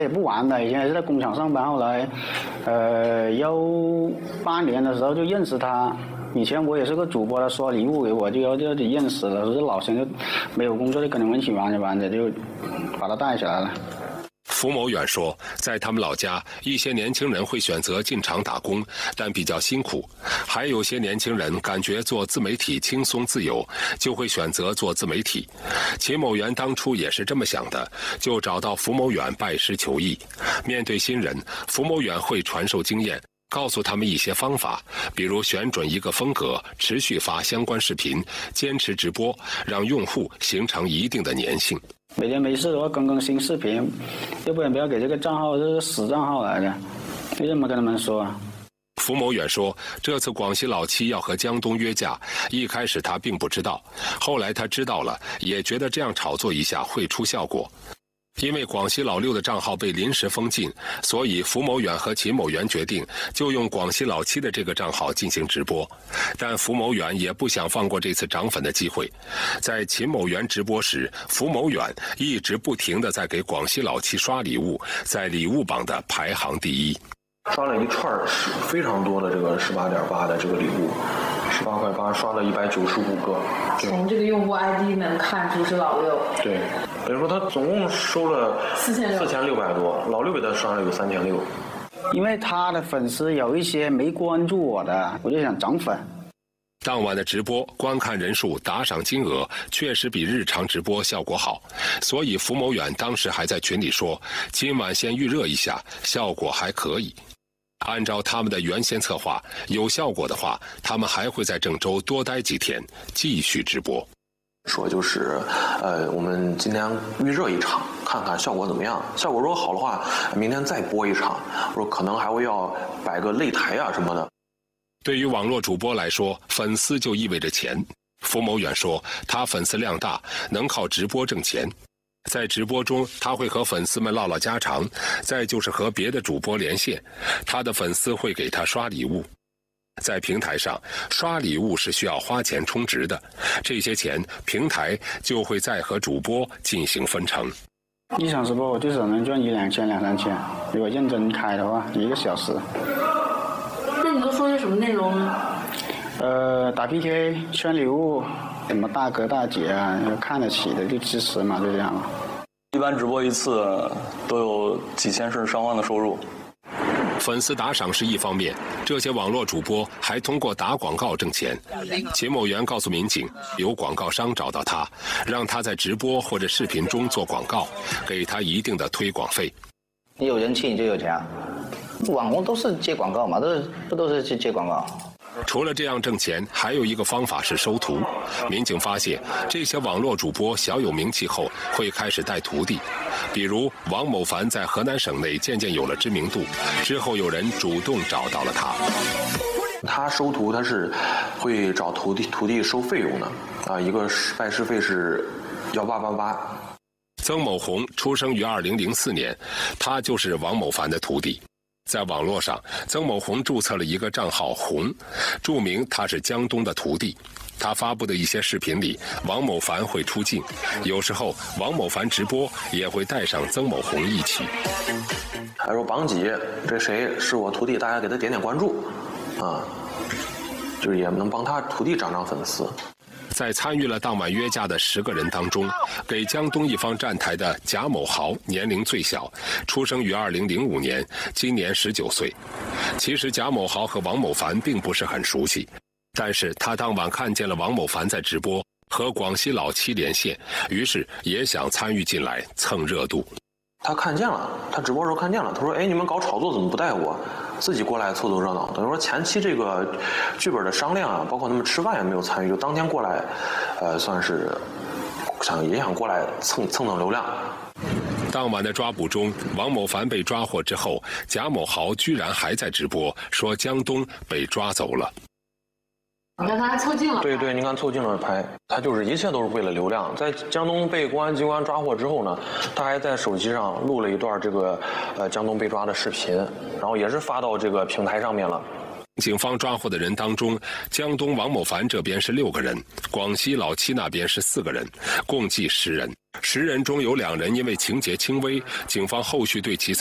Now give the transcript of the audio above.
也不晚的，以前也是在工厂上班，后来18年的时候就认识他。以前我也是个主播，他刷礼物给我，就认识了。说这老乡就没有工作，就跟你们一起玩着玩着，就把他带起来了。 符某远说，在他们老家，一些年轻人会选择进厂打工，但比较辛苦；还有些年轻人感觉做自媒体轻松自由，就会选择做自媒体。秦某元当初也是这么想的，就找到符某远拜师求艺。面对新人，符某远会传授经验，告诉他们一些方法，比如选准一个风格，持续发相关视频，坚持直播，让用户形成一定的粘性。 每天没事的话更新视频，要不然不要给这个账号，这是死账号来的，就这么跟他们说。 符某远说，这次广西老七要和江东约架，一开始他并不知道，后来他知道了，也觉得这样炒作一下会出效果。因为广西老六的账号被临时封禁，所以符某远和秦某元决定就用广西老七的这个账号进行直播。但符某远也不想放过这次涨粉的机会，在秦某元直播时，符某远一直不停地在给广西老七刷礼物，在礼物榜的排行第一。 刷了一串非常多的这个18.8的这个礼物，18块8刷了195个。 从这个用户 ID 能看出是老六。 对，等于说他总共收了4600多，老六给他刷了有3600。 因为他的粉丝有一些没关注我的，我就想涨粉。 当晚的直播观看人数、打赏金额确实比日常直播效果好，所以符某远当时还在群里说，今晚先预热一下，效果还可以。按照他们的原先策划，有效果的话，他们还会在郑州多待几天，继续直播。 说就是，我们今天预热一场，看看效果怎么样。效果如果好的话，明天再播一场。我说可能还会要摆个擂台啊什么的。 对于网络主播来说，粉丝就意味着钱。符某远说，他粉丝量大，能靠直播挣钱。在直播中，他会和粉丝们唠唠家常，再就是和别的主播连线，他的粉丝会给他刷礼物。在平台上，刷礼物是需要花钱充值的，这些钱平台就会再和主播进行分成。 一场直播我最少能赚1、2千、2、3千，如果认真开的话，1个小时。 那你都说些什么内容呢？ 打 PK、圈礼物，什么大哥大姐啊，看得起的就支持嘛，就这样嘛。 一般直播一次都有几千甚至上万的收入。 粉丝打赏是一方面，这些网络主播还通过打广告挣钱。秦某元告诉民警，有广告商找到他，让他在直播或者视频中做广告，给他一定的推广费。 你有人气你就有钱啊，网红都是接广告嘛，都是去接广告。 除了这样挣钱，还有一个方法是收徒。民警发现，这些网络主播小有名气后，会开始带徒弟。比如王某凡在河南省内渐渐有了知名度，之后有人主动找到了他。 他收徒，他是会找徒弟收费用的，一个拜师费是1888。 曾某红出生于2004年，他就是王某凡的徒弟。在网络上，曾某红注册了一个账号“红”，注明他是江东的徒弟。他发布的一些视频里，王某凡会出镜，有时候王某凡直播也会带上曾某红一起。 还说榜几，这谁是我徒弟，大家给他点点关注，就是也能帮他徒弟涨粉丝。 在参与了当晚约架的10个人当中，给江东一方站台的贾某豪年龄最小，出生于2005年，今年19岁。其实贾某豪和王某凡并不是很熟悉，但是他当晚看见了王某凡在直播，和广西老七连线，于是也想参与进来蹭热度。 他看见了，他直播时候看见了，他说：“哎，你们搞炒作怎么不带我？自己过来凑凑热闹。”等于说前期这个剧本的商量啊，包括他们吃饭也没有参与，就当天过来，算是也想过来蹭流量。 当晚的抓捕中，王某凡被抓获之后，贾某豪居然还在直播，说江东被抓走了。 你看他还凑近了。 对，你看凑近了拍，他就是一切都是为了流量。在江东被公安机关抓获之后呢，他还在手机上录了一段这个江东被抓的视频，然后也是发到这个平台上面了。 警方抓获的人当中，江东王某凡这边是6个人，广西老七那边是4个人，共计10人。 10人中有2人因为情节轻微，警方后续对其